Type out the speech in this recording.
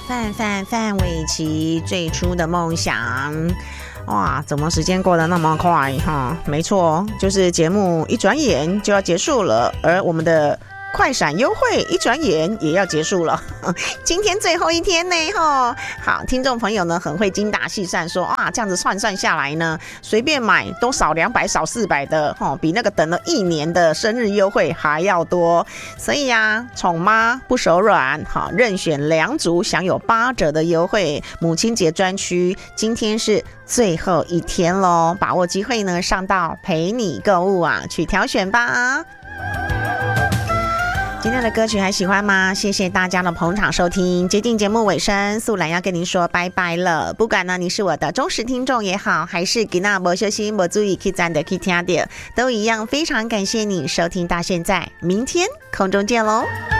范玮琪最初的梦想。哇，怎么时间过得那么快哈？没错，就是节目一转眼就要结束了，而我们的快闪优惠一转眼也要结束了，今天最后一天呢齁。好，听众朋友呢很会精打细算说啊，这样子算下来呢，随便买都少200少400的齁，比那个等了1年的生日优惠还要多。所以啊，宠妈不手软，好，任选2组享有8折的优惠。母亲节专区今天是最后一天咯，把握机会呢，上到陪你购物啊去挑选吧。今天的歌曲还喜欢吗？谢谢大家的捧场收听。接近节目尾声，素兰要跟您说拜拜了。不管呢你是我的忠实听众也好，还是给那没休息没注意去赞的去听的，都一样非常感谢你收听到现在。明天空中见咯。